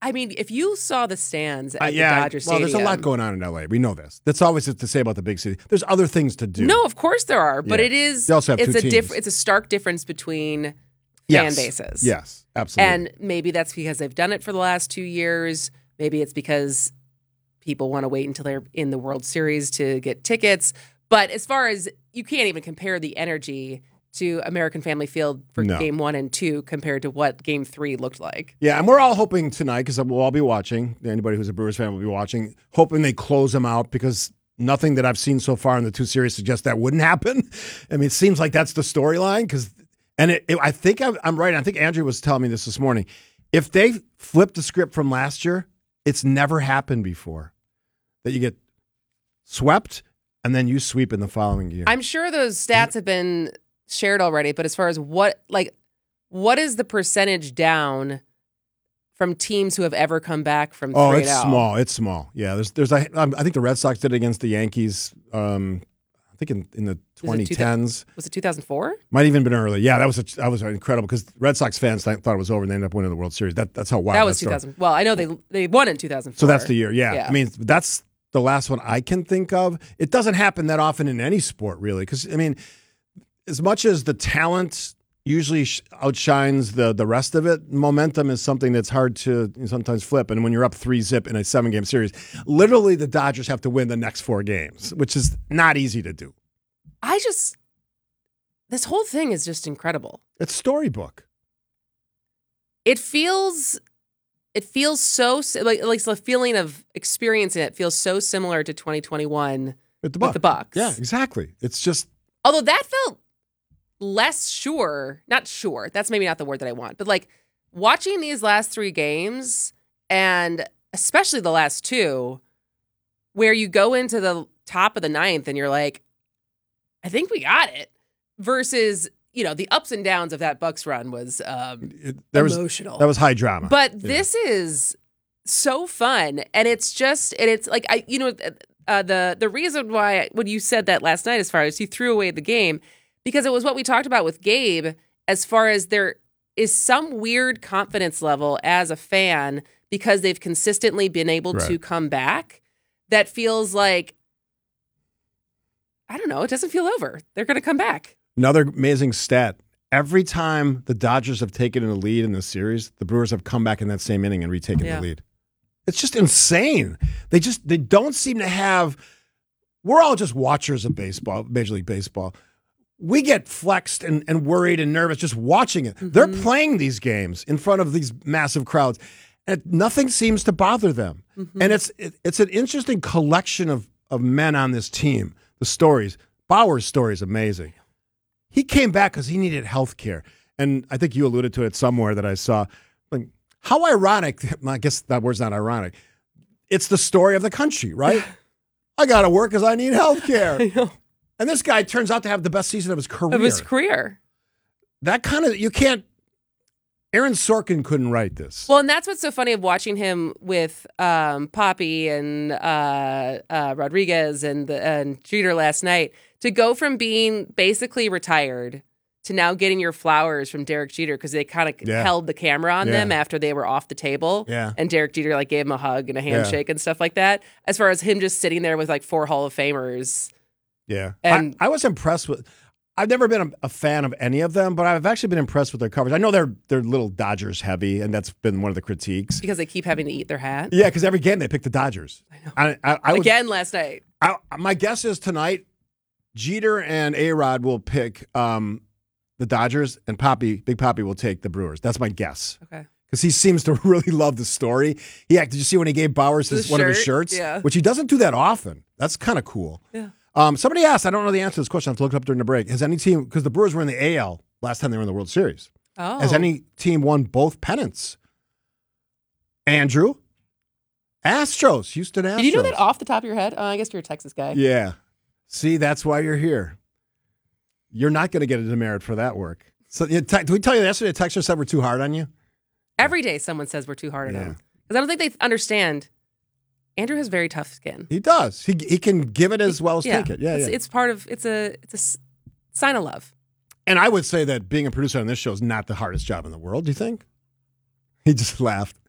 I mean, if you saw the stands at the yeah. Dodger Well, Stadium. there's a lot going on in L.A. We know this. That's always to say about the big city. There's other things to do. No, of course there are, but Yeah. it is. They also have it's two a teams. It's a stark difference between Yes. fan bases. Yes, absolutely. And maybe that's because they've done it for the last 2 years. Maybe it's because people want to wait until they're in the World Series to get tickets. But as far as you can't even compare the energy to American Family Field for Game 1 and 2 compared to what Game 3 looked like. Yeah, and we're all hoping tonight, because we'll all be watching, anybody who's a Brewers fan will be watching, hoping they close them out, because nothing that I've seen so far in the two series suggests that wouldn't happen. I mean, it seems like that's the storyline, I think I'm right. I think Andrew was telling me this morning. If they flip the script from last year, it's never happened before that you get swept and then you sweep in the following year. I'm sure those stats have been shared already, but as far as what is the percentage down from teams who have ever come back from 3-0? Oh, it's small. It's small. Yeah, I think the Red Sox did it against the Yankees. I think in the 2010s. Was it 2004? Might even been early. Yeah, that was incredible because Red Sox fans thought it was over and they ended up winning the World Series. That's how wild that was 2000. Well, I know they won in 2004. So that's the year. Yeah. I mean, that's the last one I can think of. It doesn't happen that often in any sport, really, because I mean, as much as the talent usually outshines the rest of it, momentum is something that's hard to sometimes flip. And when you're up 3-0 in a 7-game series, literally the Dodgers have to win the next 4 games, which is not easy to do. This whole thing is just incredible. It's storybook. It feels so like the feeling of experiencing it feels so similar to 2021 with the Bucks. Yeah, exactly. It's just, although that felt less sure, not sure. That's maybe not the word that I want, but like watching these last 3 games and especially the last 2, where you go into the top of the 9th and you're like, I think we got it. Versus, the ups and downs of that Bucks run was emotional. That was high drama. But this is so fun, and it's like the reason why when you said that last night, as far as you threw away the game, because it was what we talked about with Gabe, as far as there is some weird confidence level as a fan because they've consistently been able to come back that feels like, I don't know, it doesn't feel over. They're going to come back. Another amazing stat. Every time the Dodgers have taken a lead in this series, the Brewers have come back in that same inning and retaken the lead. It's just insane. They don't seem to have. We're all just watchers of baseball, Major League Baseball. We get flexed and worried and nervous just watching it. Mm-hmm. They're playing these games in front of these massive crowds, and nothing seems to bother them. Mm-hmm. And it's an interesting collection of men on this team. The stories. Bauer's story is amazing. He came back because he needed health care. And I think you alluded to it somewhere that I saw. Like, how ironic. I guess that word's not ironic. It's the story of the country, right? I got to work because I need health care. And this guy turns out to have the best season of his career. That kind of, you can't. Aaron Sorkin couldn't write this. Well, and that's what's so funny of watching him with Poppy and Rodriguez and Jeter last night, to go from being basically retired to now getting your flowers from Derek Jeter because they kind of held the camera on them after they were off the table. Yeah. And Derek Jeter gave him a hug and a handshake and stuff like that. As far as him just sitting there with 4 Hall of Famers. Yeah. And I was impressed with. I've never been a fan of any of them, but I've actually been impressed with their coverage. I know they're little Dodgers heavy, and that's been one of the critiques. Because they keep having to eat their hat? Yeah, because every game they pick the Dodgers. I know. Again last night. My guess is tonight, Jeter and A-Rod will pick the Dodgers, and Big Poppy will take the Brewers. That's my guess. Okay. Because he seems to really love the story. Did you see when he gave Bauer one of his shirts? Yeah. Which he doesn't do that often. That's kind of cool. Yeah. Somebody asked, I don't know the answer to this question, I have to look it up during the break. Has any team, because the Brewers were in the AL last time they were in the World Series. Oh. Has any team won both pennants? Andrew? Astros, Houston Astros. Did you know that off the top of your head? I guess you're a Texas guy. Yeah. See, that's why you're here. You're not going to get a demerit for that work. So, did we tell you yesterday a texter said we're too hard on you? Every day someone says we're too hard on him. Because I don't think they understand. Andrew has very tough skin. He does. He can give it as well as take it. Yeah, it's part of it's a sign of love. And I would say that being a producer on this show is not the hardest job in the world. Do you think? He just laughed.